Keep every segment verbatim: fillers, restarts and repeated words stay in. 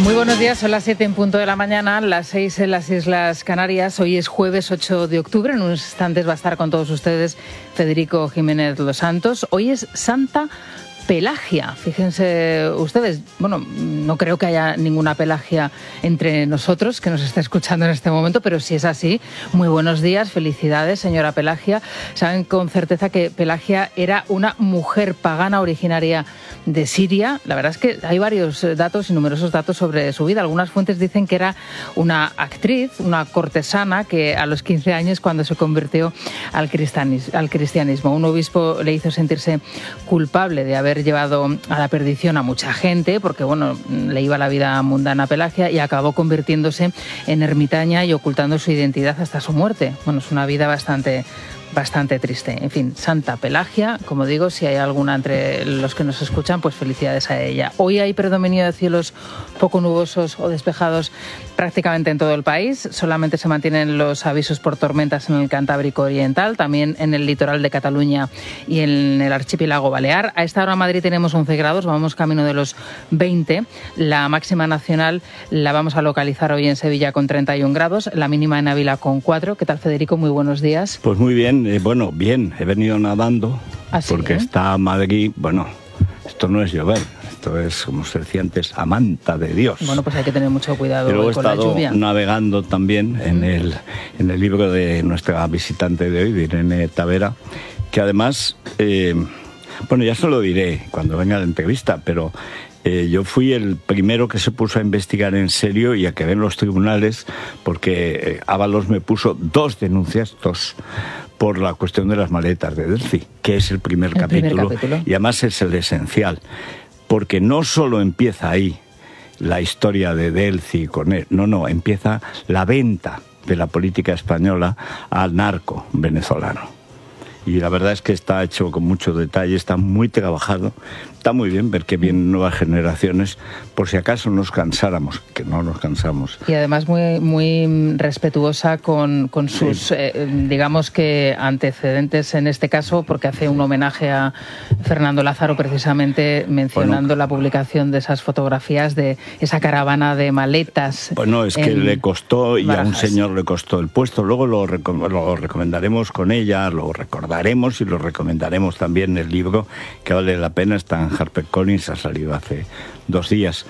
Muy buenos días, son las siete en punto de la mañana, las seis en las Islas Canarias. Hoy es jueves ocho de octubre, en unos instantes va a estar con todos ustedes Federico Jiménez Los Santos. Hoy es Santa Pelagia. Fíjense ustedes, bueno, no creo que haya ninguna Pelagia entre nosotros que nos esté escuchando en este momento, pero si es así, muy buenos días, felicidades, señora Pelagia. Saben con certeza que Pelagia era una mujer pagana originaria de Siria. La verdad es que hay varios datos y numerosos datos sobre su vida. Algunas fuentes dicen que era una actriz, una cortesana que a los quince años, cuando se convirtió al cristianismo, un obispo le hizo sentirse culpable de haber llevado a la perdición a mucha gente, porque bueno, le iba la vida mundana a Pelagia y acabó convirtiéndose en ermitaña y ocultando su identidad hasta su muerte. Bueno, es una vida bastante bastante triste. En fin, Santa Pelagia, como digo, si hay alguna entre los que nos escuchan, pues felicidades a ella. Hoy hay predominio de cielos poco nubosos o despejados prácticamente en todo el país. Solamente se mantienen los avisos por tormentas en el Cantábrico Oriental, también en el litoral de Cataluña y en el archipiélago Balear. A esta hora en Madrid tenemos once grados, vamos camino de los veinte. La máxima nacional la vamos a localizar hoy en Sevilla con treinta y un grados, la mínima en Ávila con cuatro. ¿Qué tal, Federico? Muy buenos días. Pues muy bien. Eh, bueno, bien, he venido nadando. ¿Ah, sí? Porque está Madrid, bueno, esto no es llover, esto es, como se decía antes, a manta de Dios. Bueno, pues hay que tener mucho cuidado Pero con la lluvia. he estado navegando también en el, en el libro de nuestra visitante de hoy, de Irene Tavera, que además, eh, bueno, ya se lo diré cuando venga la entrevista, pero Eh, yo fui el primero que se puso a investigar en serio y a que ven los tribunales, porque eh, Ábalos me puso dos denuncias, dos, por la cuestión de las maletas de Delphi, que es el primer, el capítulo, primer capítulo, y además es el esencial, porque no solo empieza ahí la historia de Delphi con él, no, no, empieza la venta de la política española al narco venezolano. Y la verdad es que está hecho con mucho detalle, está muy trabajado, está muy bien ver que vienen nuevas generaciones, por si acaso nos cansáramos, que no nos cansamos. Y además muy, muy respetuosa con, con sus, sí. eh, digamos que antecedentes en este caso, porque hace un homenaje a Fernando Lázaro precisamente mencionando bueno, la publicación de esas fotografías de esa caravana de maletas. Bueno, es que le costó, y Barajas. A un señor le costó el puesto, luego lo, recom- lo recomendaremos con ella, lo recordaremos. Haremos y lo recomendaremos también el libro, que vale la pena, está en HarperCollins, ha salido hace dos días.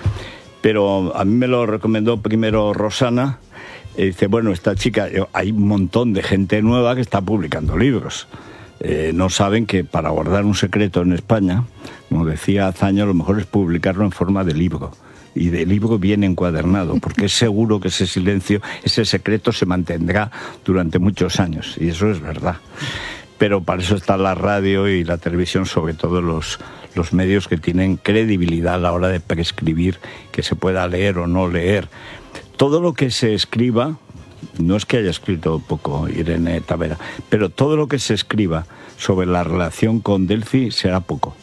Pero a mí me lo recomendó primero Rosana, y dice, bueno, esta chica, hay un montón de gente nueva que está publicando libros. Eh, no saben que para guardar un secreto en España, como decía Azaña, lo mejor es publicarlo en forma de libro. Y de libro bien encuadernado, porque es seguro que ese silencio, ese secreto se mantendrá durante muchos años, y eso es verdad. Pero para eso está la radio y la televisión, sobre todo los, los medios que tienen credibilidad a la hora de prescribir que se pueda leer o no leer. Todo lo que se escriba, no es que haya escrito poco Irene Tavera, pero todo lo que se escriba sobre la relación con Delphi será poco.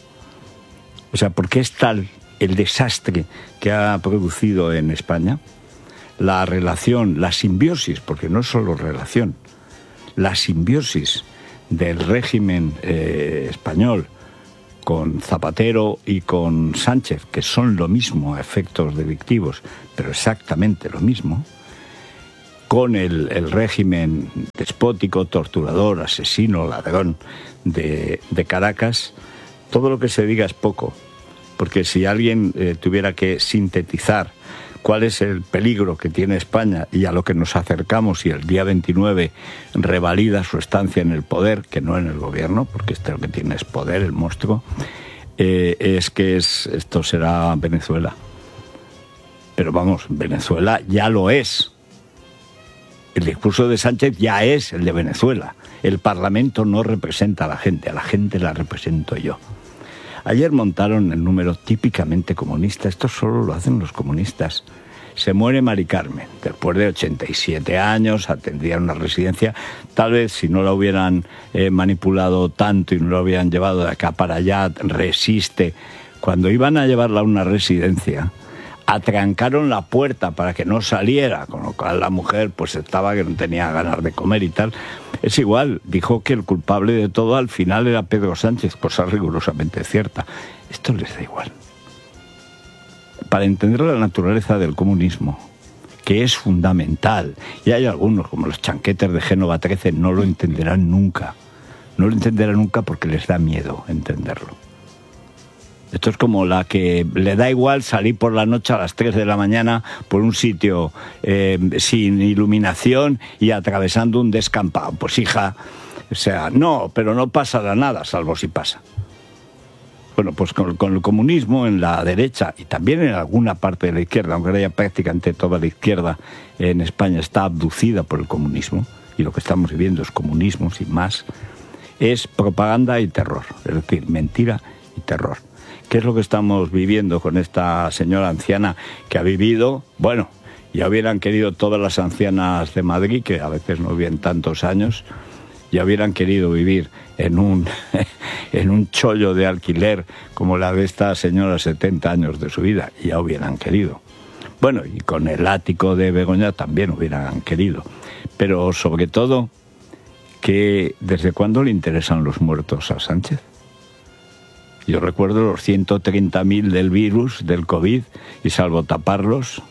O sea, porque es tal el desastre que ha producido en España, la relación, la simbiosis, porque no es solo relación, la simbiosis del régimen eh, español con Zapatero y con Sánchez, que son lo mismo a efectos delictivos, pero exactamente lo mismo, con el, el régimen despótico, torturador, asesino, ladrón de, de Caracas, todo lo que se diga es poco, porque si alguien eh, tuviera que sintetizar cuál es el peligro que tiene España y a lo que nos acercamos, y el día veintinueve revalida su estancia en el poder, que no en el gobierno, porque este lo que tiene es poder, el monstruo, eh, es que es, esto será Venezuela. Pero vamos, Venezuela ya lo es. El discurso de Sánchez ya es el de Venezuela. El Parlamento no representa a la gente, a la gente la represento yo. Ayer montaron el número típicamente comunista, esto solo lo hacen los comunistas. Se muere Mari Carmen, después de ochenta y siete años, atendía una residencia. Tal vez si no la hubieran eh, manipulado tanto y no la hubieran llevado de acá para allá, resiste. Cuando iban a llevarla a una residencia, atrancaron la puerta para que no saliera, con lo cual la mujer pues estaba que no tenía ganas de comer y tal. Es igual, dijo que el culpable de todo al final era Pedro Sánchez, cosa rigurosamente cierta. Esto les da igual. para entender la naturaleza del comunismo, que es fundamental, y hay algunos, como los chanquetes de Génova trece, no lo entenderán nunca. No lo entenderán nunca porque les da miedo entenderlo. Esto es como la que le da igual salir por la noche a las tres de la mañana por un sitio eh, sin iluminación y atravesando un descampado. Pues hija, o sea, no, pero no pasará nada, salvo si pasa. Bueno, pues con, con el comunismo en la derecha y también en alguna parte de la izquierda, aunque ahora ya prácticamente toda la izquierda en España está abducida por el comunismo, y lo que estamos viviendo es comunismo sin más, es propaganda y terror, es decir, mentira y terror. ¿Qué es lo que estamos viviendo con esta señora anciana que ha vivido? Bueno, ya hubieran querido todas las ancianas de Madrid, que a veces no viven tantos años, ya hubieran querido vivir en un, en un chollo de alquiler como la de esta señora, setenta años de su vida, ya hubieran querido. Bueno, y con el ático de Begoña también hubieran querido. Pero sobre todo, que ¿desde cuándo le interesan los muertos a Sánchez? Yo recuerdo los ciento treinta mil del virus, del COVID, y salvo taparlos,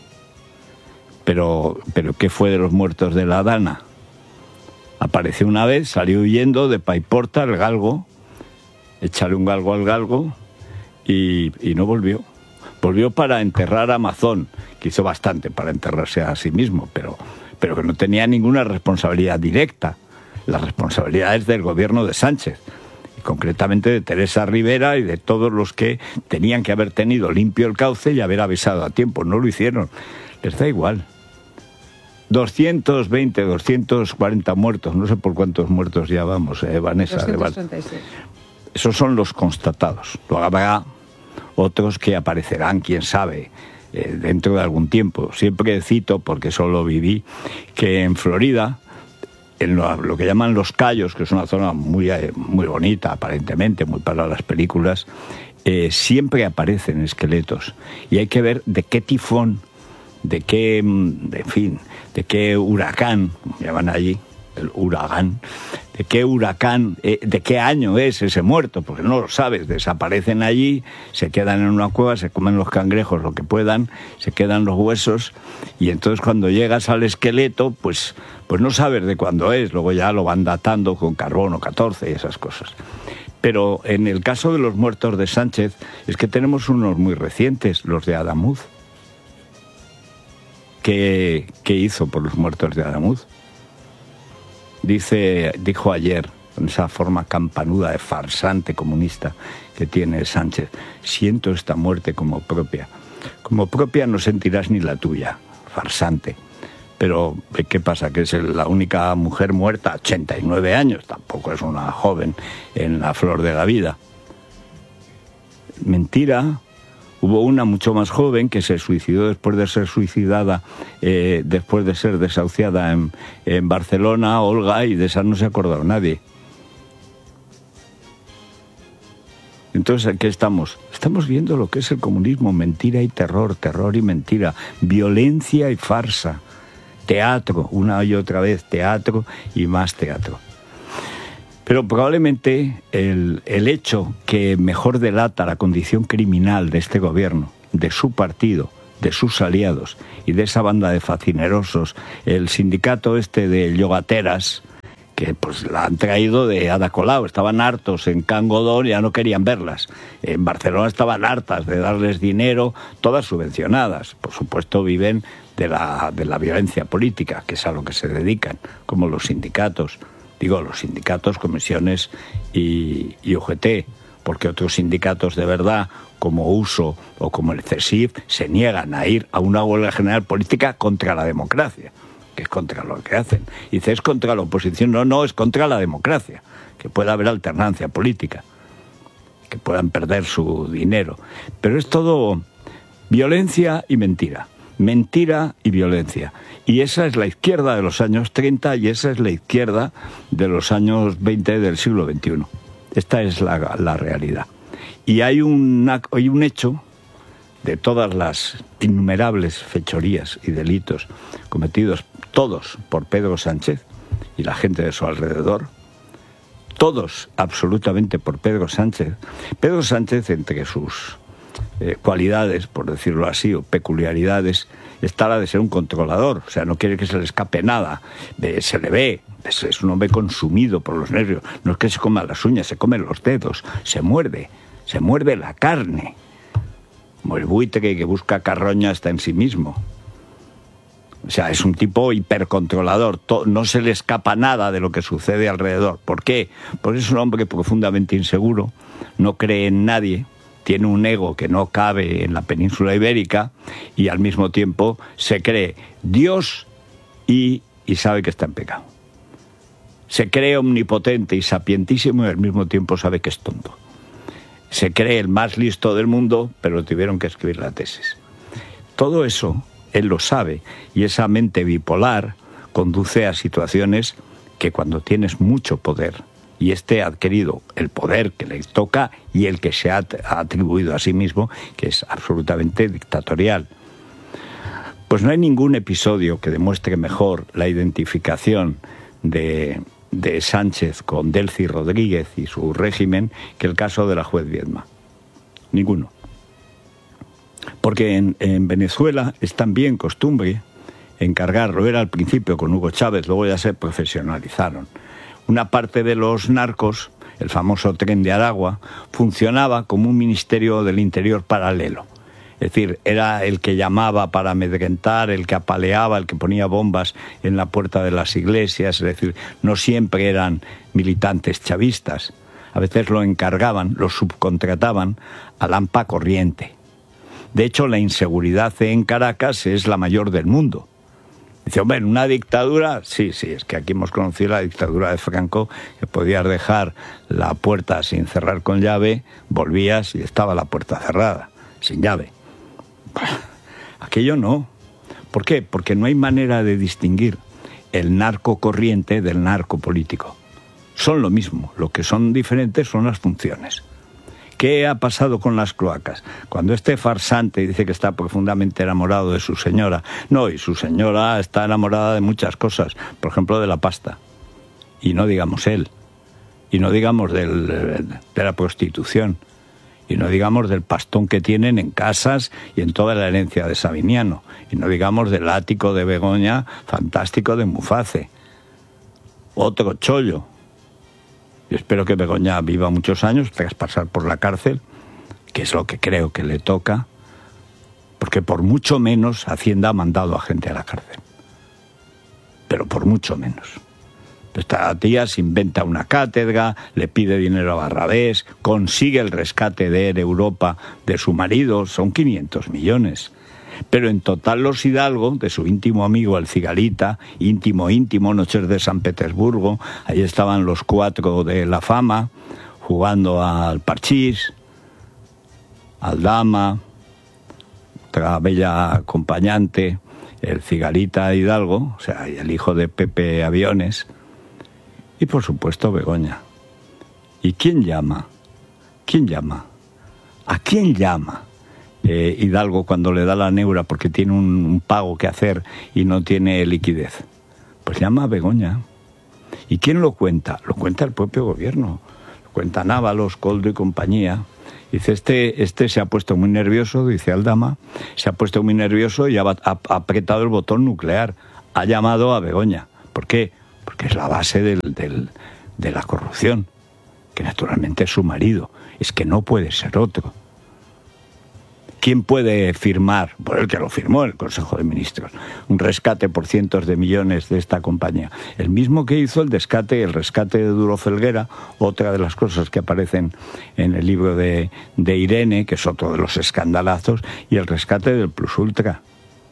pero, pero ¿qué fue de los muertos de la Dana? Apareció una vez, salió huyendo de Paiporta, el galgo, échale un galgo al galgo, y, y no volvió. Volvió para enterrar a Mazón, que hizo bastante para enterrarse a sí mismo, pero, pero que no tenía ninguna responsabilidad directa. La responsabilidad es del gobierno de Sánchez, y concretamente de Teresa Rivera y de todos los que tenían que haber tenido limpio el cauce y haber avisado a tiempo. No lo hicieron, les da igual. doscientos veinte, doscientos cuarenta muertos, no sé por cuántos muertos ya vamos, eh, Vanessa. doscientos treinta y seis. Esos son los constatados. Luego habrá otros que aparecerán, quién sabe, eh, dentro de algún tiempo. Siempre cito, porque solo viví, que en Florida, en lo, lo que llaman Los Cayos, que es una zona muy, muy bonita, aparentemente, muy para las películas, eh, siempre aparecen esqueletos. Y hay que ver de qué tifón, de qué, en fin, de qué huracán, como llaman allí, el huracán, de qué huracán, eh, de qué año es ese muerto, porque no lo sabes, desaparecen allí, se quedan en una cueva, se comen los cangrejos lo que puedan, se quedan los huesos, y entonces cuando llegas al esqueleto, pues, pues no sabes de cuándo es, luego ya lo van datando con carbono catorce y esas cosas. Pero en el caso de los muertos de Sánchez, es que tenemos unos muy recientes, los de Adamuz. ¿Qué, qué hizo por los muertos de Adamuz? Dice, dijo ayer, con esa forma campanuda de farsante comunista que tiene Sánchez, siento esta muerte como propia. Como propia no sentirás ni la tuya, farsante. Pero, ¿qué pasa? Que es la única mujer muerta, ochenta y nueve años, tampoco es una joven en la flor de la vida. Mentira. Hubo una mucho más joven que se suicidó después de ser suicidada, eh, después de ser desahuciada en, en Barcelona, Olga, y de esa no se ha acordado nadie. Entonces, ¿qué estamos? Estamos viendo lo que es el comunismo, mentira y terror, terror y mentira, violencia y farsa, teatro, una y otra vez teatro y más teatro. Pero probablemente el, el hecho que mejor delata la condición criminal de este gobierno, de su partido, de sus aliados y de esa banda de facinerosos, el sindicato este de yogateras, que pues la han traído de Ada Colau, estaban hartos en Can Godó, ya no querían verlas. En Barcelona estaban hartas de darles dinero, todas subvencionadas. Por supuesto viven de la, de la violencia política, que es a lo que se dedican, como los sindicatos. Digo, los sindicatos, comisiones y, y U G T, porque otros sindicatos de verdad, como U S O o como el CESIF, se niegan a ir a una huelga general política contra la democracia, que es contra lo que hacen. Y dice, es contra la oposición. No, no, es contra la democracia, que pueda haber alternancia política, que puedan perder su dinero. Pero es todo violencia y mentira. Mentira y violencia. Y esa es la izquierda de los años treinta y esa es la izquierda de los años veinte del siglo veintiuno. Esta es la, la realidad. Y hay, una, hay un hecho de todas las innumerables fechorías y delitos cometidos, todos por Pedro Sánchez y la gente de su alrededor, todos absolutamente por Pedro Sánchez. Pedro Sánchez, entre sus eh, cualidades, por decirlo así, o peculiaridades, está la de ser un controlador. O sea, no quiere que se le escape nada. Eh, se le ve, es, es un hombre consumido por los nervios. No es que se coma las uñas, se come los dedos, se muerde, se muerde la carne. Como el buitre que busca carroña está en sí mismo. O sea, es un tipo hipercontrolador. No se le escapa nada de lo que sucede alrededor. ¿Por qué? Porque es un hombre profundamente inseguro, no cree en nadie, tiene un ego que no cabe en la península ibérica y al mismo tiempo se cree Dios y, y sabe que está en pecado. Se cree omnipotente y sapientísimo y al mismo tiempo sabe que es tonto. Se cree el más listo del mundo, pero tuvieron que escribir la tesis. Todo eso él lo sabe, y esa mente bipolar conduce a situaciones que cuando tienes mucho poder, y este ha adquirido el poder que le toca y el que se ha atribuido a sí mismo, que es absolutamente dictatorial. Pues no hay ningún episodio que demuestre mejor la identificación de, de Sánchez con Delcy Rodríguez y su régimen que el caso de la juez Viedma. Ninguno. Porque en, en Venezuela es también costumbre encargar, lo era al principio con Hugo Chávez, luego ya se profesionalizaron. Una parte de los narcos, el famoso Tren de Aragua, funcionaba como un ministerio del interior paralelo. Es decir, era el que llamaba para amedrentar, el que apaleaba, el que ponía bombas en la puerta de las iglesias. Es decir, no siempre eran militantes chavistas. A veces lo encargaban, lo subcontrataban a Lampa Corriente. De hecho, la inseguridad en Caracas es la mayor del mundo. Dice, hombre, ¿en una dictadura? Sí, sí, es que aquí hemos conocido la dictadura de Franco, que podías dejar la puerta sin cerrar con llave, volvías y estaba la puerta cerrada, sin llave. Aquello no. ¿Por qué? Porque no hay manera de distinguir el narco corriente del narco político. Son lo mismo, lo que son diferentes son las funciones. ¿Qué ha pasado con las cloacas? Cuando este farsante dice que está profundamente enamorado de su señora, no, y su señora está enamorada de muchas cosas, por ejemplo de la pasta, y no digamos él, y no digamos del, de la prostitución, y no digamos del pastón que tienen en casas y en toda la herencia de Sabiniano, y no digamos del ático de Begoña fantástico de Muface. Otro chollo. Yo espero que Begoña viva muchos años tras pasar por la cárcel, que es lo que creo que le toca, porque por mucho menos Hacienda ha mandado a gente a la cárcel. Pero por mucho menos. Esta tía se inventa una cátedra, le pide dinero a Barrabés, consigue el rescate de Air Europa de su marido, son quinientos millones. Pero en total los Hidalgo, de su íntimo amigo el Cigarita, íntimo, íntimo, Noches de San Petersburgo, ahí estaban los cuatro de la fama, jugando al parchís, al dama, otra bella acompañante, el Cigarita Hidalgo, o sea, el hijo de Pepe Aviones, y por supuesto Begoña. ¿Y quién llama? ¿Quién llama? ¿A quién llama? Eh, Hidalgo cuando le da la neura porque tiene un, un pago que hacer y no tiene liquidez. Pues llama a Begoña. ¿Y quién lo cuenta? Lo cuenta el propio gobierno. Lo cuenta Návalos, Coldo y compañía. Dice, este, este se ha puesto muy nervioso, dice Aldama, se ha puesto muy nervioso y ha, ha, ha apretado el botón nuclear. Ha llamado a Begoña. ¿Por qué? Porque es la base del, del, de la corrupción, que naturalmente es su marido. Es que no puede ser otro. ¿Quién puede firmar? Por el que lo firmó el Consejo de Ministros, un rescate por cientos de millones de esta compañía. El mismo que hizo el rescate, el rescate de Duro Felguera, otra de las cosas que aparecen en el libro de, de Irene, que es otro de los escandalazos, y el rescate del Plus Ultra.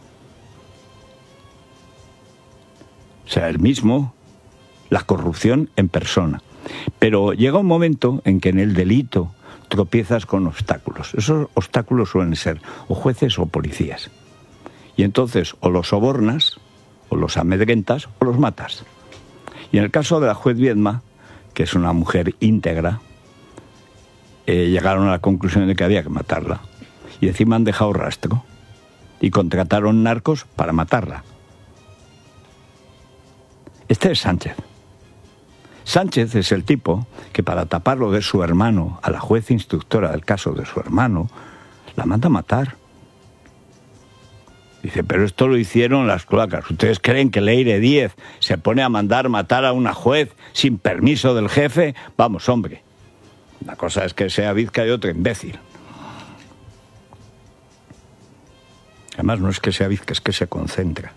O sea, el mismo, la corrupción en persona. Pero llega un momento en que en el delito tropiezas con obstáculos. Esos obstáculos suelen ser o jueces o policías. Y entonces o los sobornas, o los amedrentas, o los matas. Y en el caso de la juez Viedma, que es una mujer íntegra, eh, llegaron a la conclusión de que había que matarla. Y encima han dejado rastro. Y contrataron narcos para matarla. Este es Sánchez. Sánchez es el tipo que para tapar lo de su hermano, a la juez instructora del caso de su hermano, la manda a matar. Dice, pero esto lo hicieron las cloacas. ¿Ustedes creen que Leire Díez se pone a mandar matar a una juez sin permiso del jefe? Vamos, hombre. La cosa es que sea bizca y otro imbécil. Además, no es que sea bizca, es que se concentra.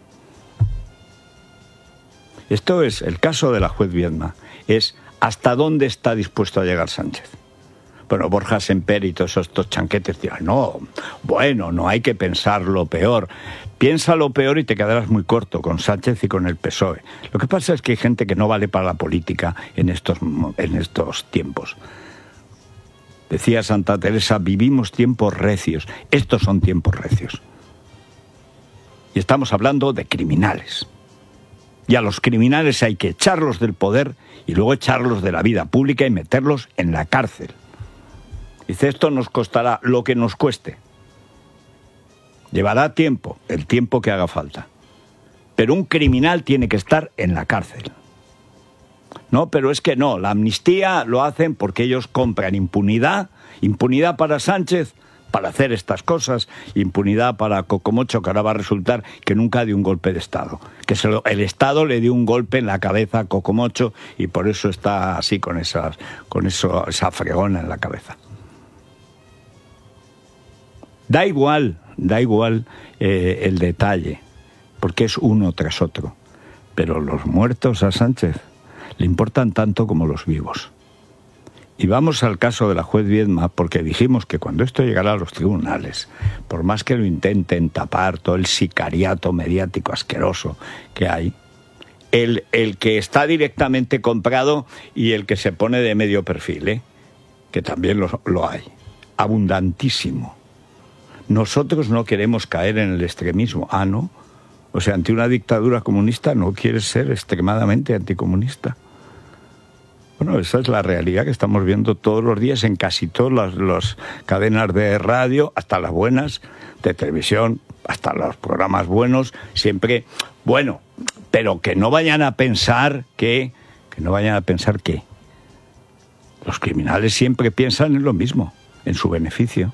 Esto es el caso de la juez Viedma. Es hasta dónde está dispuesto a llegar Sánchez. Bueno, Borja Semper y todos estos chanquetes dirán, no, bueno, no hay que pensar lo peor. Piensa lo peor y te quedarás muy corto con Sánchez y con el P S O E. Lo que pasa es que hay gente que no vale para la política en estos, en estos tiempos. Decía Santa Teresa, vivimos tiempos recios. Estos son tiempos recios. Y estamos hablando de criminales. Y a los criminales hay que echarlos del poder y luego echarlos de la vida pública y meterlos en la cárcel. Dice, esto nos costará lo que nos cueste. Llevará tiempo, el tiempo que haga falta. Pero un criminal tiene que estar en la cárcel. No, pero es que no, la amnistía lo hacen porque ellos compran impunidad, impunidad para Sánchez, para hacer estas cosas, impunidad para Cocomocho, que ahora va a resultar que nunca dio un golpe de Estado, que se lo, el Estado le dio un golpe en la cabeza a Cocomocho y por eso está así con, esas, con eso, esa fregona en la cabeza. Da igual, da igual eh, el detalle, porque es uno tras otro, pero los muertos a Sánchez le importan tanto como los vivos. Y vamos al caso de la juez Viedma, porque dijimos que cuando esto llegara a los tribunales, por más que lo intenten tapar todo el sicariato mediático asqueroso que hay, el, el que está directamente comprado y el que se pone de medio perfil, ¿eh? Que también lo, lo hay, abundantísimo. Nosotros no queremos caer en el extremismo. Ah, ¿no? O sea, ante una dictadura comunista no quieres ser extremadamente anticomunista. Bueno, esa es la realidad que estamos viendo todos los días en casi todas las, las cadenas de radio, hasta las buenas, de televisión, hasta los programas buenos, siempre, bueno, pero que no vayan a pensar que, que no vayan a pensar que los criminales siempre piensan en lo mismo, en su beneficio.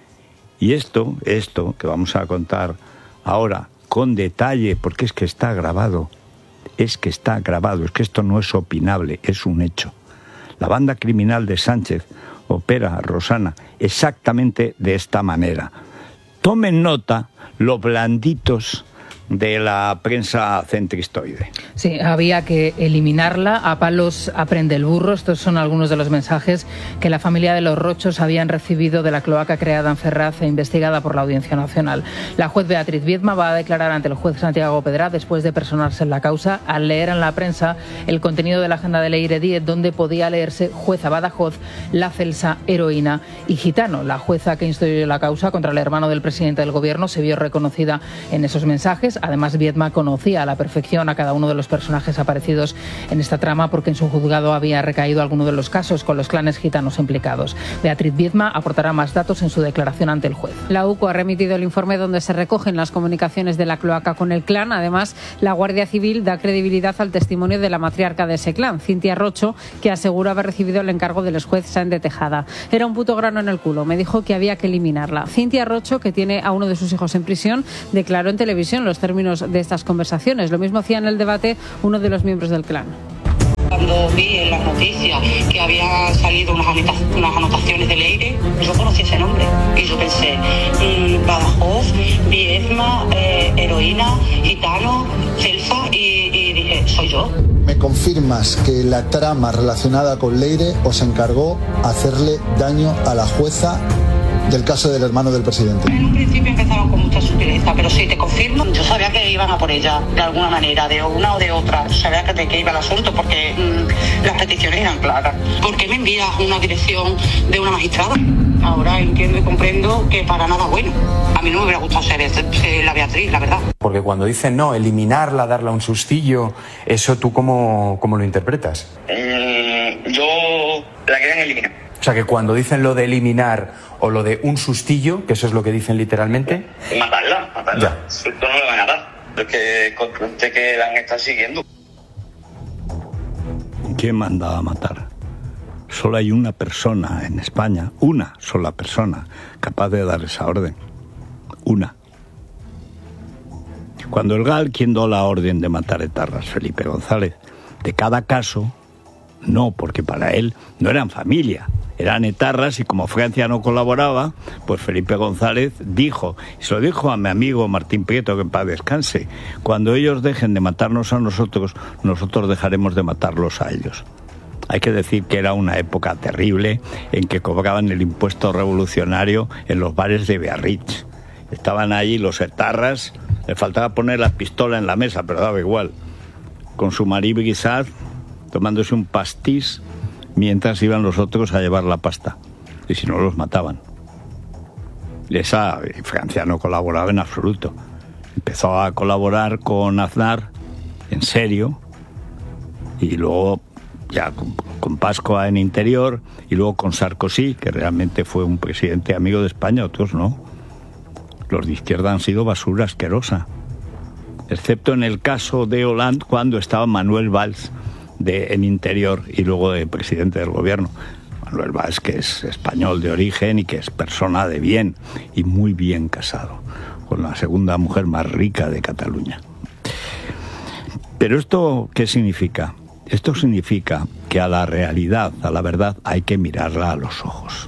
Y esto, esto que vamos a contar ahora con detalle, porque es que está grabado, es que está grabado, es que esto no es opinable, es un hecho. La banda criminal de Sánchez opera, Rosana, exactamente de esta manera. Tomen nota los blanditos de la prensa centristoide. Sí, había que eliminarla. A palos aprende el burro. Estos son algunos de los mensajes que la familia de los Rochos habían recibido de la cloaca creada en Ferraz e investigada por la Audiencia Nacional. La juez Beatriz Viedma va a declarar ante el juez Santiago Pedra después de personarse en la causa al leer en la prensa el contenido de la agenda de Leire Díez, donde podía leerse jueza Badajoz, la Celsa, heroína y gitano. La jueza que instruyó la causa contra el hermano del presidente del gobierno se vio reconocida en esos mensajes. Además, Viedma conocía a la perfección a cada uno de los personajes aparecidos en esta trama porque en su juzgado había recaído alguno de los casos con los clanes gitanos implicados. Beatriz Viedma aportará más datos en su declaración ante el juez. La U C O ha remitido el informe donde se recogen las comunicaciones de la cloaca con el clan. Además, la Guardia Civil da credibilidad al testimonio de la matriarca de ese clan, Cintia Rocho, que asegura haber recibido el encargo del juez Sáenz de Tejada. Era un puto grano en el culo. Me dijo que había que eliminarla. Cintia Rocho, que tiene a uno de sus hijos en prisión, declaró en televisión los términos de estas conversaciones. Lo mismo hacía en el debate uno de los miembros del clan. Cuando vi en las noticias que había salido unas, anota- unas anotaciones de Leire, yo conocí ese nombre y yo pensé, mmm, Badajoz, Viedma, eh, heroína, gitano, Celsa y, y dije, soy yo. ¿Me confirmas que la trama relacionada con Leire os encargó hacerle daño a la jueza del caso del hermano del presidente? En un principio empezaban con mucha sutileza, pero sí, te confirmo, yo sabía que iban a por ella, de alguna manera, de una o de otra. Sabía que de qué iba el asunto, porque mmm, las peticiones eran claras. ¿Por qué me envías una dirección de una magistrada? Ahora entiendo y comprendo que para nada bueno. A mí no me hubiera gustado ser, ser la Beatriz, la verdad. Porque cuando dicen no, eliminarla, darle un sustillo, ¿eso tú cómo, cómo lo interpretas? Mm, yo la querían eliminar. O sea, que cuando dicen lo de eliminar o lo de un sustillo, que eso es lo que dicen literalmente... Matarla, matarla. Ya. Esto no le van a dar. Es que consciente que la han estado siguiendo. ¿Quién mandaba a matar? Solo hay una persona en España, una sola persona, capaz de dar esa orden. Una. Cuando el GAL, ¿quién dio la orden de matar etarras? Felipe González. De cada caso, no, porque para él no eran familia, eran etarras, y como Francia no colaboraba, pues Felipe González dijo, y se lo dijo a mi amigo Martín Prieto, que en paz descanse, cuando ellos dejen de matarnos a nosotros, nosotros dejaremos de matarlos a ellos. Hay que decir que era una época terrible en que cobraban el impuesto revolucionario en los bares de Biarritz. Estaban allí los etarras, le faltaba poner la pistola en la mesa, pero daba igual, con su Marie Brizard, tomándose un pastís, mientras iban los otros a llevar la pasta. Y si no, los mataban. Esa, Francia no colaboraba en absoluto. Empezó a colaborar con Aznar, en serio, y luego ya con, con Pasqua en Interior, y luego con Sarkozy, que realmente fue un presidente amigo de España, otros no. Los de izquierda han sido basura asquerosa, excepto en el caso de Hollande, cuando estaba Manuel Valls de, en Interior y luego de presidente del gobierno. Manuel Valls, que es español de origen y que es persona de bien y muy bien casado, con la segunda mujer más rica de Cataluña. Pero ¿esto qué significa? Esto significa que a la realidad, a la verdad, hay que mirarla a los ojos.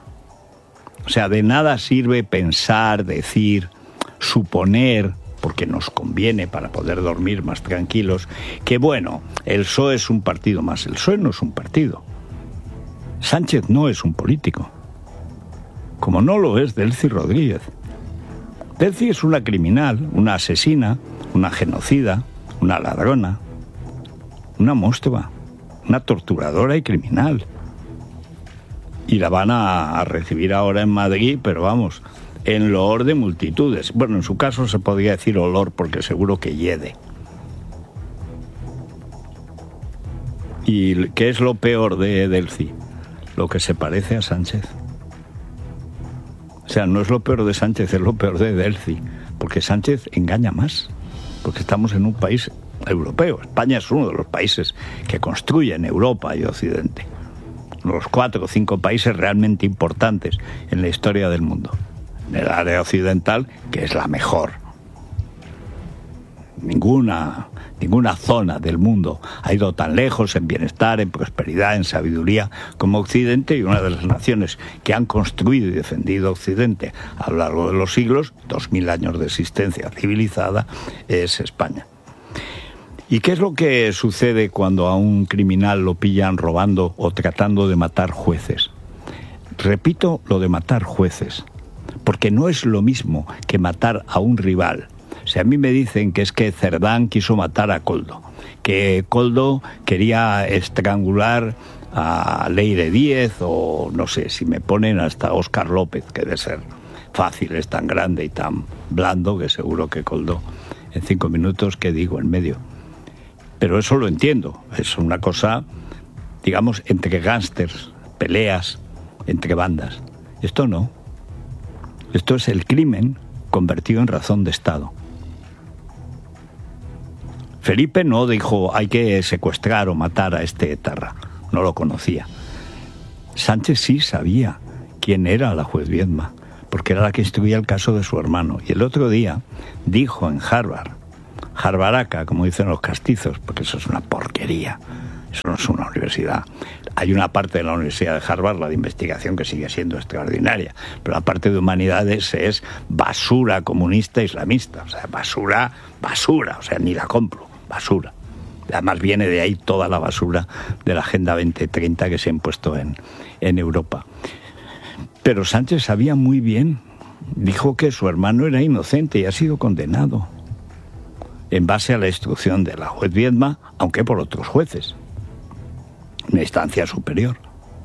O sea, de nada sirve pensar, decir, suponer, porque nos conviene para poder dormir más tranquilos, que bueno, el P S O E es un partido más. El P S O E no es un partido. Sánchez no es un político, como no lo es Delcy Rodríguez. Delcy es una criminal, una asesina, una genocida, una ladrona, una monstrua, una torturadora y criminal. Y la van a, a recibir ahora en Madrid, pero vamos, en loor de multitudes. Bueno, en su caso se podría decir olor, porque seguro que hiede. ¿Y qué es lo peor de Delcy? Lo que se parece a Sánchez. O sea, no es lo peor de Sánchez, es lo peor de Delcy, porque Sánchez engaña más, porque estamos en un país europeo. España es uno de los países que construyen Europa y Occidente. Los cuatro o cinco países realmente importantes en la historia del mundo. En el área occidental, que es la mejor. Ninguna, ninguna zona del mundo ha ido tan lejos en bienestar, en prosperidad, en sabiduría como Occidente, y una de las naciones que han construido y defendido Occidente a lo largo de los siglos, dos mil años de existencia civilizada, es España. ¿Y qué es lo que sucede cuando a un criminal lo pillan robando o tratando de matar jueces? Repito lo de matar jueces, porque no es lo mismo que matar a un rival. O sea, a mí me dicen que es que Cerdán quiso matar a Koldo, que Koldo quería estrangular a Leire Díez, o no sé, si me ponen hasta Óscar López, que debe ser fácil, es tan grande y tan blando que seguro que Koldo en cinco minutos, ¿qué digo en medio? Pero eso lo entiendo, es una cosa, digamos, entre gángsters, peleas, entre bandas. Esto no. Esto es el crimen convertido en razón de Estado. Felipe no dijo hay que secuestrar o matar a este etarra, no lo conocía. Sánchez sí sabía quién era la juez Viedma, porque era la que instruía el caso de su hermano. Y el otro día dijo en Harvard, Harvaraca, como dicen los castizos, porque eso es una porquería, eso no es una universidad. Hay una parte de la Universidad de Harvard, la de investigación, que sigue siendo extraordinaria, pero la parte de humanidades es basura comunista islamista, o sea, basura, basura, o sea, ni la compro, basura. Además viene de ahí toda la basura de la Agenda veinte treinta que se ha impuesto en, en Europa. Pero Sánchez sabía muy bien, dijo que su hermano era inocente y ha sido condenado en base a la instrucción de la juez Viedma, aunque por otros jueces, una instancia superior.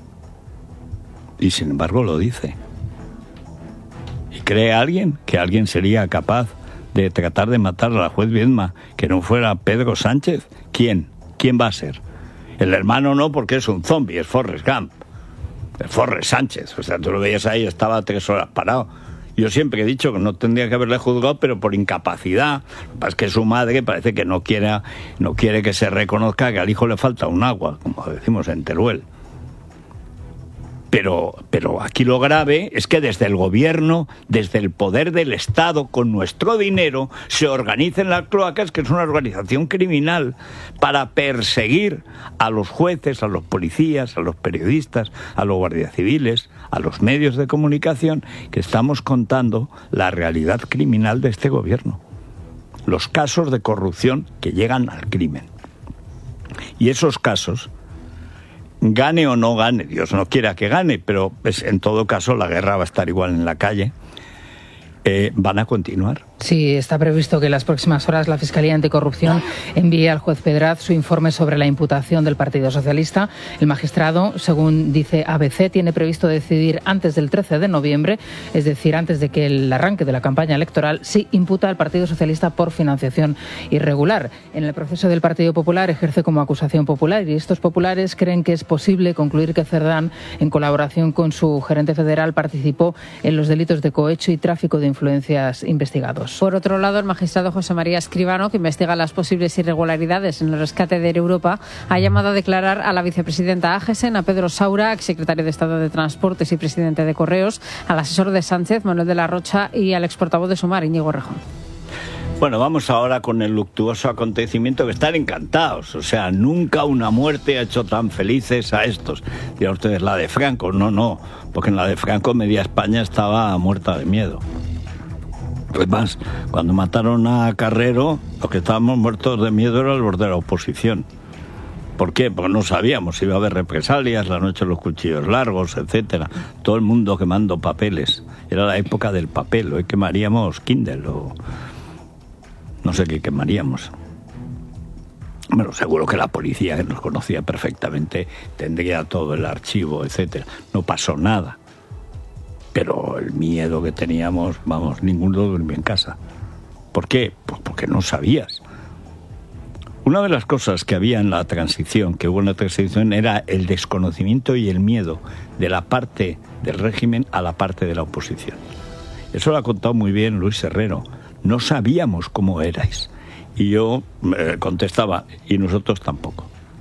Y sin embargo lo dice. ¿Y cree alguien que alguien sería capaz de tratar de matar a la juez Viedma que no fuera Pedro Sánchez? ¿Quién? ¿Quién va a ser? El hermano no, porque es un zombie, es Forrest Gump. Es Forrest Sánchez. O sea, tú lo veías ahí, estaba tres horas parado. Yo siempre he dicho que no tendría que haberle juzgado, pero por incapacidad. Lo que pasa es que su madre parece que no quiere, no quiere que se reconozca que al hijo le falta un agua, como decimos en Teruel. Pero, pero aquí lo grave es que desde el gobierno, desde el poder del Estado, con nuestro dinero, se organicen las cloacas, que es una organización criminal, para perseguir a los jueces, a los policías, a los periodistas, a los guardias civiles, a los medios de comunicación, que estamos contando la realidad criminal de este gobierno. Los casos de corrupción que llegan al crimen. Y esos casos, gane o no gane, Dios no quiera que gane, pero pues, en todo caso la guerra va a estar igual en la calle, eh, van a continuar. Sí, está previsto que en las próximas horas la Fiscalía Anticorrupción envíe al juez Pedraz su informe sobre la imputación del Partido Socialista. El magistrado, según dice A B C, tiene previsto decidir antes del trece de noviembre, es decir, antes de que el arranque de la campaña electoral, si imputa al Partido Socialista por financiación irregular. En el proceso del Partido Popular ejerce como acusación popular y estos populares creen que es posible concluir que Cerdán, en colaboración con su gerente federal, participó en los delitos de cohecho y tráfico de influencias investigados. Por otro lado, el magistrado José María Escribano, que investiga las posibles irregularidades en el rescate de Air Europa, ha llamado a declarar a la vicepresidenta Agesen, a Pedro Saura, exsecretario de Estado de Transportes y presidente de Correos, al asesor de Sánchez, Manuel de la Rocha, y al exportavoz de Sumar, Íñigo Rejón. Bueno, vamos ahora con el luctuoso acontecimiento que están encantados. O sea, nunca una muerte ha hecho tan felices a estos. Dirán ustedes, la de Franco. No, no, porque en la de Franco media España estaba muerta de miedo. Además, cuando mataron a Carrero, los que estábamos muertos de miedo era los de la oposición. ¿Por qué? Porque no sabíamos si iba a haber represalias, la noche de los cuchillos largos, etcétera. Todo el mundo quemando papeles. Era la época del papel. Hoy quemaríamos Kindle o no sé qué quemaríamos. Bueno, seguro que la policía, que nos conocía perfectamente, tendría todo el archivo, etcétera. No pasó nada. Pero el miedo que teníamos, vamos, ninguno durmió en casa. ¿Por qué? Pues porque no sabías. Una de las cosas que había en la transición, que hubo en la transición, era el desconocimiento y el miedo de la parte del régimen a la parte de la oposición. Eso lo ha contado muy bien Luis Herrero. No sabíamos cómo erais. Y yo eh, contestaba, y nosotros tampoco.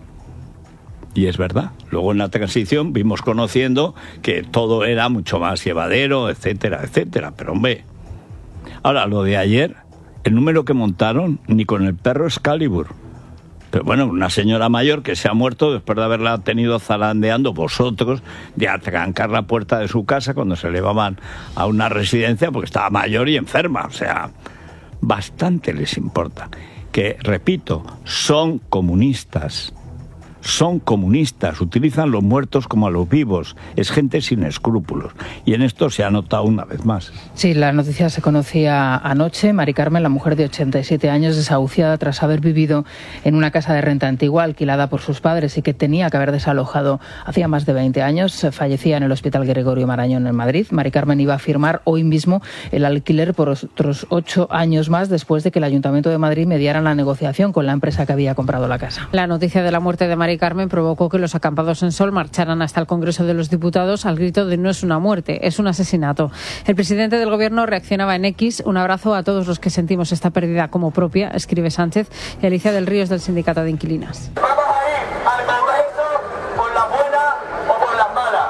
Y es verdad. Luego en la transición vimos conociendo que todo era mucho más llevadero, etcétera, etcétera. Pero hombre, ahora lo de ayer, el número que montaron, ni con el perro Excalibur. Pero bueno, una señora mayor que se ha muerto después de haberla tenido zarandeando vosotros, de atrancar la puerta de su casa cuando se llevaban a una residencia porque estaba mayor y enferma. O sea, bastante les importa. Que, repito, son comunistas. Son comunistas, utilizan los muertos como a los vivos. Es gente sin escrúpulos. Y en esto se ha notado una vez más. Sí, la noticia se conocía anoche. Mari Carmen, la mujer de ochenta y siete años, desahuciada tras haber vivido en una casa de renta antigua alquilada por sus padres y que tenía que haber desalojado hacía más de veinte años, fallecía en el Hospital Gregorio Marañón en Madrid. Mari Carmen iba a firmar hoy mismo el alquiler por otros ocho años más después de que el Ayuntamiento de Madrid mediara la negociación con la empresa que había comprado la casa. La noticia de la muerte de Mari Carmen provocó que los acampados en Sol marcharan hasta el Congreso de los Diputados al grito de no es una muerte, es un asesinato. El presidente del Gobierno reaccionaba en X. Un abrazo a todos los que sentimos esta pérdida como propia, escribe Sánchez, y Alicia del Río es del Sindicato de Inquilinas. Vamos a ir al Congreso por la buena o por las malas.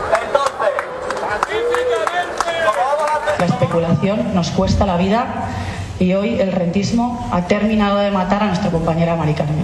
Entonces, la especulación nos cuesta la vida y hoy el rentismo ha terminado de matar a nuestra compañera Mari Carmen.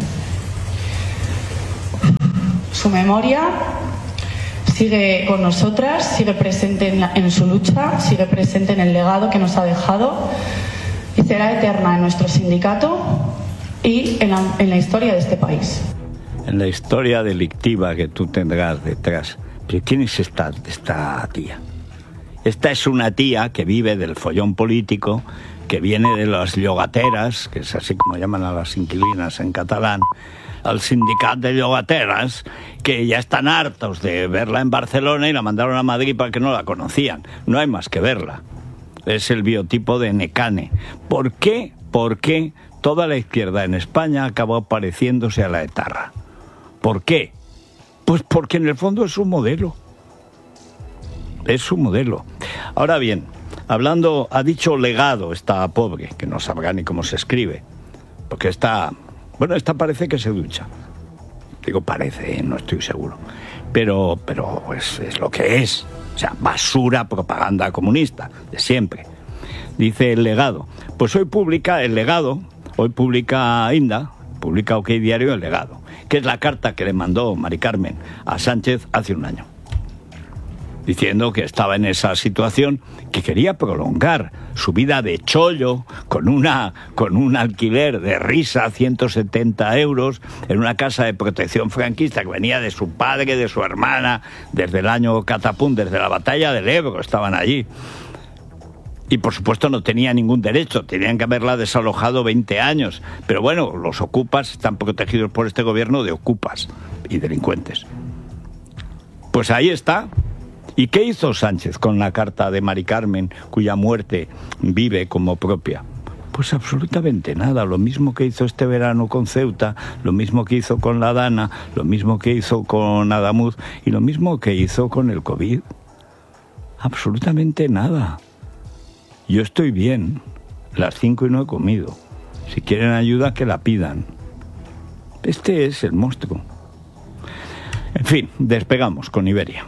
Su memoria sigue con nosotras, sigue presente en, la, en su lucha, sigue presente en el legado que nos ha dejado y será eterna en nuestro sindicato y en la, en la historia de este país. En la historia delictiva que tú tendrás detrás. ¿Pero quién es esta, esta tía? Esta es una tía que vive del follón político, que viene de las llogateras, que es así como llaman a las inquilinas en catalán, al sindicato de llogateras, que ya están hartos de verla en Barcelona y la mandaron a Madrid para que no la conocían. No hay más que verla. Es el biotipo de Necane. ¿Por qué? ¿Por qué toda la izquierda en España acabó pareciéndose a la etarra? ¿Por qué? Pues porque en el fondo es un modelo. Es su modelo. Ahora bien, hablando, ha dicho legado esta pobre, que no sabrá ni cómo se escribe, porque está... Bueno, esta parece que se ducha. Digo parece, no estoy seguro. pero, pero pues es lo que es. O sea, basura, propaganda comunista, de siempre. Dice El Legado. Pues hoy publica El Legado, hoy publica Inda, publica OK Diario El Legado, que es la carta que le mandó Mari Carmen a Sánchez hace un año, diciendo que estaba en esa situación, que quería prolongar su vida de chollo con una con un alquiler de risa, ciento setenta euros, en una casa de protección franquista que venía de su padre, de su hermana, desde el año Catapún, desde la batalla del Ebro, estaban allí. Y por supuesto no tenía ningún derecho, tenían que haberla desalojado veinte años. Pero bueno, los ocupas están protegidos por este gobierno de ocupas y delincuentes. Pues ahí está. ¿Y qué hizo Sánchez con la carta de Mari Carmen, cuya muerte vive como propia? Pues absolutamente nada, lo mismo que hizo este verano con Ceuta, lo mismo que hizo con la Dana, lo mismo que hizo con Adamuz y lo mismo que hizo con el COVID. Absolutamente nada. Yo estoy bien, las cinco y no he comido. Si quieren ayuda, que la pidan. Este es el monstruo. En fin, despegamos con Iberia.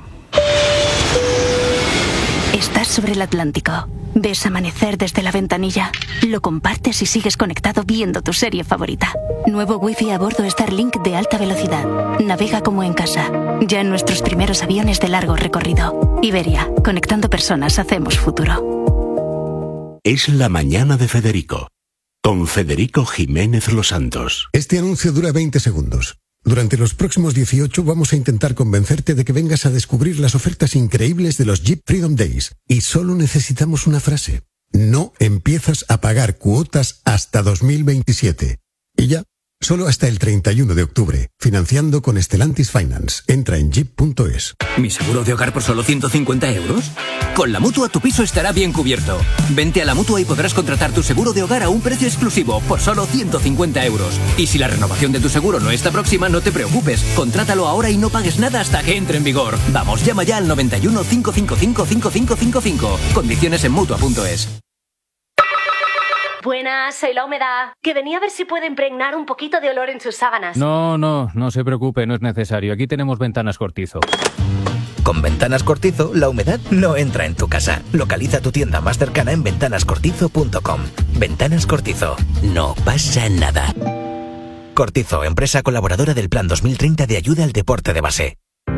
Estás sobre el Atlántico. Ves amanecer desde la ventanilla. Lo compartes y sigues conectado viendo tu serie favorita. Nuevo wifi a bordo Starlink de alta velocidad. Navega como en casa. Ya en nuestros primeros aviones de largo recorrido. Iberia, conectando personas hacemos futuro. Es la mañana de Federico, con Federico Jiménez Los Santos. Este anuncio dura veinte segundos. Durante los próximos dieciocho vamos a intentar convencerte de que vengas a descubrir las ofertas increíbles de los Jeep Freedom Days. Y solo necesitamos una frase. No empiezas a pagar cuotas hasta dos mil veintisiete. Y ya, solo hasta el treinta y uno de octubre. Financiando con Stellantis Finance. Entra en jeep punto es. ¿Mi seguro de hogar por solo ciento cincuenta euros? Con la Mutua tu piso estará bien cubierto. Vente a la Mutua y podrás contratar tu seguro de hogar a un precio exclusivo por solo ciento cincuenta euros. Y si la renovación de tu seguro no está próxima, no te preocupes. Contrátalo ahora y no pagues nada hasta que entre en vigor. Vamos, llama ya al noventa y uno, cinco cinco cinco, cinco cinco cinco cinco. Condiciones en Mutua punto es. Buenas, soy la humedad. Que venía a ver si puede impregnar un poquito de olor en sus sábanas. No, no, no se preocupe, no es necesario. Aquí tenemos Ventanas Cortizo. Con Ventanas Cortizo, la humedad no entra en tu casa. Localiza tu tienda más cercana en ventanas cortizo punto com. Ventanas Cortizo. No pasa nada. Cortizo, empresa colaboradora del Plan dos mil treinta de ayuda al deporte de base.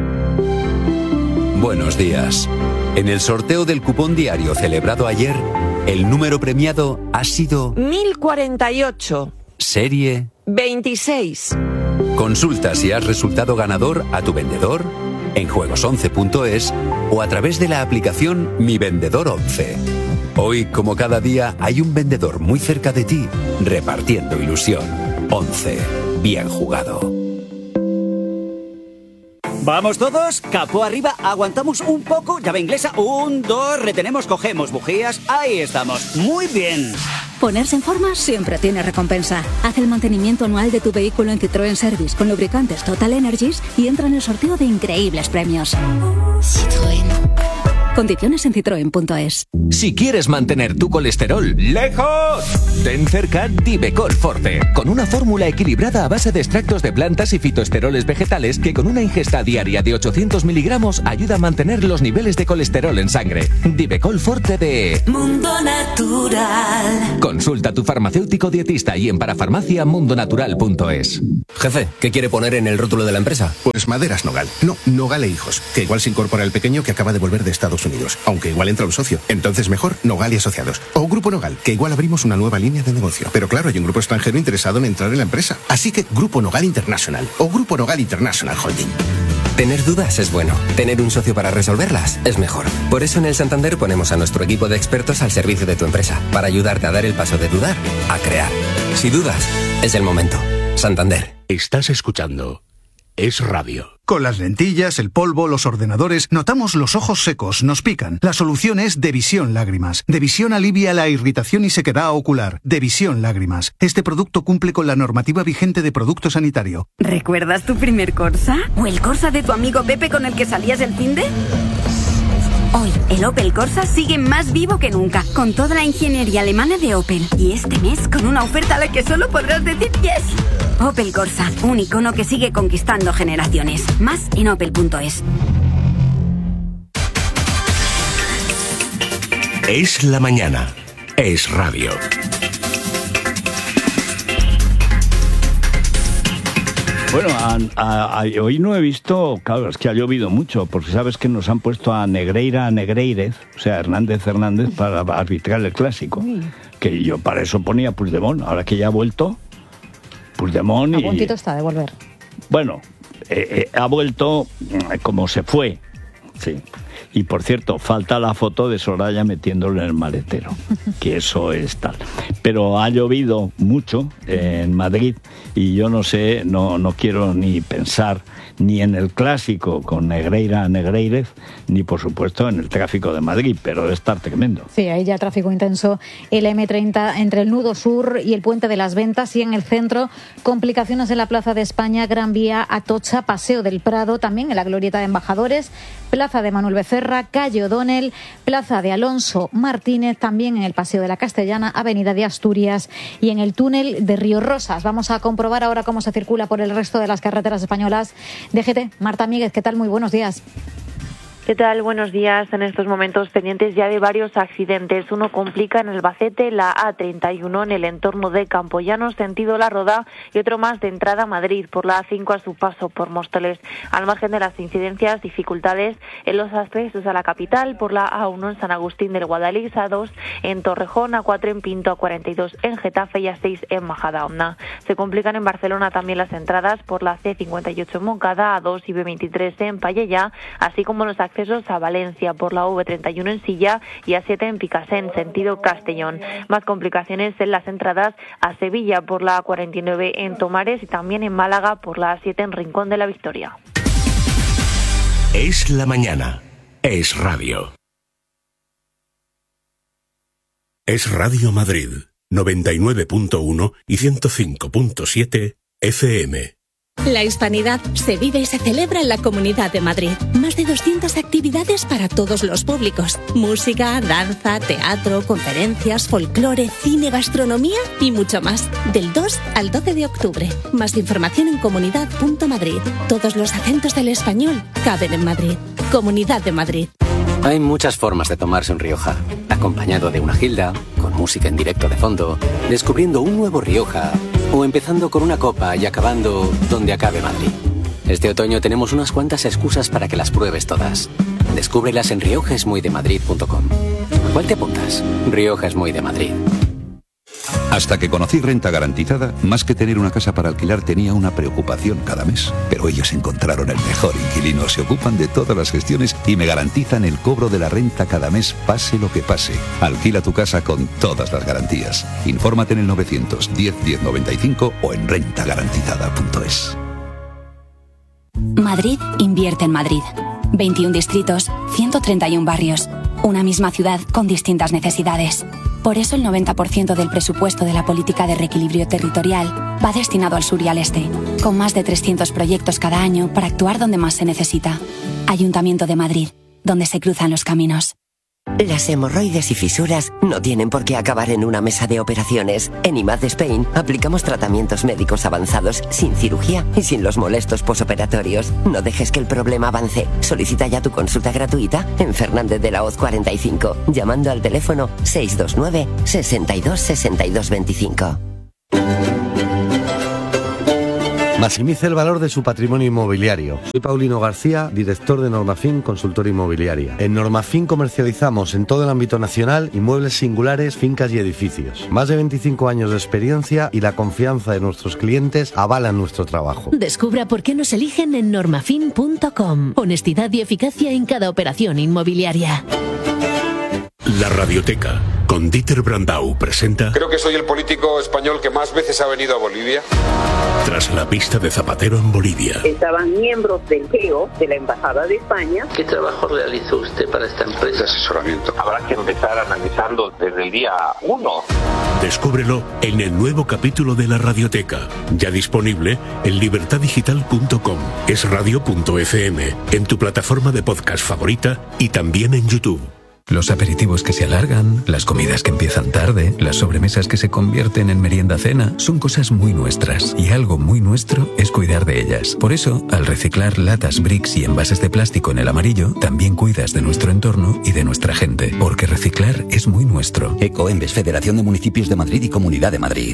Buenos días. En el sorteo del cupón diario celebrado ayer, el número premiado ha sido mil cuarenta y ocho. Serie veintiséis. Consulta si has resultado ganador a tu vendedor en juegos once punto es o a través de la aplicación Mi Vendedor once. Hoy, como cada día, hay un vendedor muy cerca de ti repartiendo ilusión. once. Bien jugado. ¿Vamos todos? Capó arriba, aguantamos un poco, llave inglesa, un, dos, retenemos, cogemos bujías, ahí estamos, muy bien. Ponerse en forma siempre tiene recompensa. Haz el mantenimiento anual de tu vehículo en Citroën Service con lubricantes Total Energies y entra en el sorteo de increíbles premios. Citroën. Condiciones en citroen punto es. Si quieres mantener tu colesterol lejos, ten cerca Divecol Forte, con una fórmula equilibrada a base de extractos de plantas y fitoesteroles vegetales que con una ingesta diaria de ochocientos miligramos ayuda a mantener los niveles de colesterol en sangre. Divecol Forte de Mundo Natural. Consulta a tu farmacéutico dietista y en parafarmacia mundo natural punto es. Jefe, ¿qué quiere poner en el rótulo de la empresa? Pues Maderas Nogal. No, Nogal e Hijos, que igual se incorpora el pequeño que acaba de volver de Estados Unidos, aunque igual entra un socio. Entonces mejor Nogal y Asociados. O Grupo Nogal, que igual abrimos una nueva línea de negocio. Pero claro, hay un grupo extranjero interesado en entrar en la empresa. Así que Grupo Nogal International o Grupo Nogal International Holding. Tener dudas es bueno. Tener un socio para resolverlas es mejor. Por eso en el Santander ponemos a nuestro equipo de expertos al servicio de tu empresa, para ayudarte a dar el paso de dudar a crear. Si dudas, es el momento. Santander. Estás escuchando Es Radio. Con las lentillas, el polvo, los ordenadores, notamos los ojos secos, nos pican. La solución es Devisión Lágrimas. Devisión alivia la irritación y sequedad ocular. Devisión Lágrimas. Este producto cumple con la normativa vigente de producto sanitario. ¿Recuerdas tu primer Corsa? ¿O el Corsa de tu amigo Pepe con el que salías el finde? Hoy, el Opel Corsa sigue más vivo que nunca, con toda la ingeniería alemana de Opel. Y este mes, con una oferta a la que solo podrás decir yes. Opel Corsa, un icono que sigue conquistando generaciones. Más en opel punto es. Es la mañana. Es radio. Bueno, a, a, a, hoy no he visto, claro, es que ha llovido mucho, porque sabes que nos han puesto a Negreira a Negreírez, o sea, Hernández Hernández, para arbitrar el clásico. Uy. Que yo para eso ponía Puigdemont, ahora que ya ha vuelto, Puigdemont y... A puntito está de volver. Bueno, eh, eh, ha vuelto como se fue, sí. Y por cierto, falta la foto de Soraya metiéndolo en el maletero, que eso es tal. Pero ha llovido mucho en Madrid y yo no sé, no, no quiero ni pensar ni en el clásico con Negreira a Negreírez, ni por supuesto en el tráfico de Madrid, pero debe estar tremendo. Sí, hay ya tráfico intenso, el eme treinta entre el nudo sur y el puente de las Ventas, y en el centro complicaciones en la Plaza de España, Gran Vía, Atocha, Paseo del Prado, también en la Glorieta de Embajadores, Plaza de Manuel Becerra, Calle O'Donnell, Plaza de Alonso Martínez, también en el Paseo de la Castellana, Avenida de Asturias y en el túnel de Río Rosas. Vamos a comprobar ahora cómo se circula por el resto de las carreteras españolas. D G T, Marta Míguez, ¿qué tal? Muy buenos días. ¿Qué tal? Buenos días. En estos momentos pendientes ya de varios accidentes. Uno complica en Albacete, la A treinta y uno en el entorno de Campoyano, sentido La Roda, y otro más de entrada a Madrid por la A cinco a su paso por Móstoles. Al margen de las incidencias, dificultades en los accesos a la capital por la A uno en San Agustín del Guadalix, A dos en Torrejón, A cuatro en Pinto, A cuarenta y dos en Getafe y A seis en Majadahonda. Se complican en Barcelona también las entradas por la C cincuenta y ocho en Moncada, A dos y B veintitrés en Pallella, así como los accesos a Valencia por la V treinta y uno en Silla y A siete en Picassent, sentido Castellón. Más complicaciones en las entradas a Sevilla por la A cuarenta y nueve en Tomares y también en Málaga por la A siete en Rincón de la Victoria. Es la mañana. Es radio. Es Radio Madrid, noventa y nueve punto uno y ciento cinco punto siete F M. La hispanidad se vive y se celebra en la Comunidad de Madrid. Más de doscientas actividades para todos los públicos. Música, danza, teatro, conferencias, folclore, cine, gastronomía y mucho más. Del dos al doce de octubre. Más información en comunidad punto madrid. Todos los acentos del español caben en Madrid. Comunidad de Madrid. Hay muchas formas de tomarse un Rioja. Acompañado de una gilda, con música en directo de fondo, descubriendo un nuevo Rioja, o empezando con una copa y acabando donde acabe Madrid. Este otoño tenemos unas cuantas excusas para que las pruebes todas. Descúbrelas en rioja es muy de madrid punto com. ¿Cuál te apuntas? Rioja es muy de Madrid. Hasta que conocí Renta Garantizada, más que tener una casa para alquilar tenía una preocupación cada mes. Pero ellos encontraron el mejor inquilino, se ocupan de todas las gestiones y me garantizan el cobro de la renta cada mes, pase lo que pase. Alquila tu casa con todas las garantías. Infórmate en el novecientos diez diez noventa y cinco o en renta garantizada punto es. Madrid invierte en Madrid. veintiún distritos, ciento treinta y uno barrios. Una misma ciudad con distintas necesidades. Por eso el noventa por ciento del presupuesto de la política de reequilibrio territorial va destinado al sur y al este, con más de trescientos proyectos cada año para actuar donde más se necesita. Ayuntamiento de Madrid, donde se cruzan los caminos. Las hemorroides y fisuras no tienen por qué acabar en una mesa de operaciones. En I M A D Spain aplicamos tratamientos médicos avanzados sin cirugía y sin los molestos posoperatorios. No dejes que el problema avance. Solicita ya tu consulta gratuita en Fernández de la Hoz cuarenta y cinco, llamando al teléfono seis dos nueve, sesenta y dos, sesenta y dos veinticinco. Maximice el valor de su patrimonio inmobiliario. Soy Paulino García, director de Normafin Consultora Inmobiliaria. En Normafin comercializamos en todo el ámbito nacional inmuebles singulares, fincas y edificios. Más de veinticinco años de experiencia y la confianza de nuestros clientes avalan nuestro trabajo. Descubra por qué nos eligen en normafin punto com. Honestidad y eficacia en cada operación inmobiliaria. La Radioteca, con Dieter Brandau presenta... Creo que soy el político español que más veces ha venido a Bolivia. Tras la pista de Zapatero en Bolivia. Estaban miembros del G E O, de la Embajada de España. ¿Qué trabajo realizó usted para esta empresa? De asesoramiento. Habrá que empezar analizando desde el día uno. Descúbrelo en el nuevo capítulo de La Radioteca, ya disponible en libertad digital punto com, es radio punto efe eme, en tu plataforma de podcast favorita y también en YouTube. Los aperitivos que se alargan, las comidas que empiezan tarde, las sobremesas que se convierten en merienda-cena, son cosas muy nuestras, y algo muy nuestro es cuidar de ellas. Por eso, al reciclar latas, bricks y envases de plástico en el amarillo, también cuidas de nuestro entorno y de nuestra gente, porque reciclar es muy nuestro. Ecoembes, Federación de Municipios de Madrid y Comunidad de Madrid.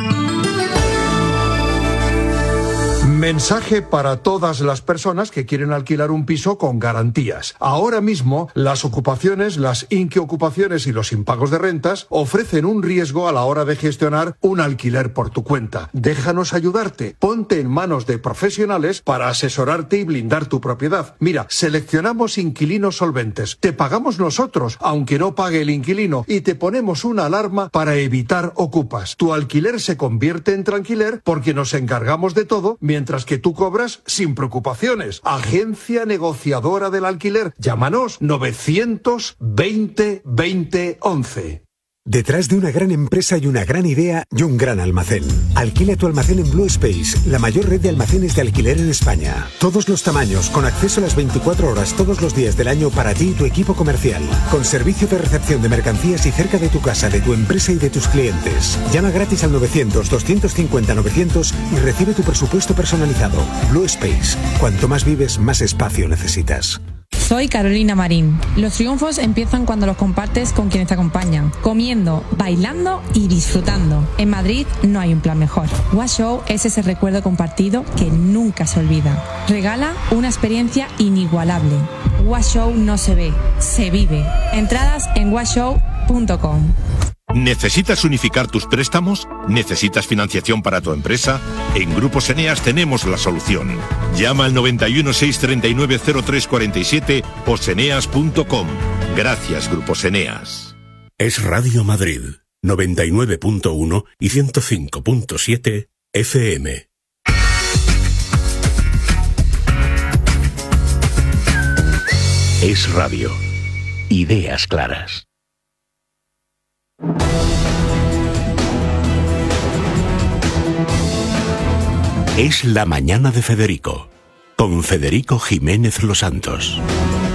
Mensaje para todas las personas que quieren alquilar un piso con garantías. Ahora mismo, las ocupaciones, las inquiocupaciones y los impagos de rentas ofrecen un riesgo a la hora de gestionar un alquiler por tu cuenta. Déjanos ayudarte. Ponte en manos de profesionales para asesorarte y blindar tu propiedad. Mira, seleccionamos inquilinos solventes. Te pagamos nosotros, aunque no pague el inquilino, y te ponemos una alarma para evitar ocupas. Tu alquiler se convierte en tranquiler porque nos encargamos de todo, mientras que tú cobras sin preocupaciones. Agencia negociadora del alquiler. Llámanos novecientos veinte veinte once. Detrás de una gran empresa hay una gran idea y un gran almacén. Alquila tu almacén en Blue Space, la mayor red de almacenes de alquiler en España. Todos los tamaños, con acceso a las veinticuatro horas todos los días del año para ti y tu equipo comercial. Con servicio de recepción de mercancías y cerca de tu casa, de tu empresa y de tus clientes. Llama gratis al novecientos doscientos cincuenta novecientos y recibe tu presupuesto personalizado. Blue Space. Cuanto más vives, más espacio necesitas. Soy Carolina Marín. Los triunfos empiezan cuando los compartes con quienes te acompañan, comiendo, bailando y disfrutando. En Madrid no hay un plan mejor. Wash Show es ese recuerdo compartido que nunca se olvida. Regala una experiencia inigualable. Wash Show no se ve, se vive. Entradas en wash show punto com. ¿Necesitas unificar tus préstamos? ¿Necesitas financiación para tu empresa? En Grupos Eneas tenemos la solución. Llama al noventa y uno, seiscientos treinta y nueve, cero tres cuarenta y siete o seneas punto com. Gracias, Grupos Eneas. Es Radio Madrid, noventa y nueve punto uno y ciento cinco punto siete efe eme. Es radio. Ideas claras. Es la mañana de Federico, con Federico Jiménez Los Santos.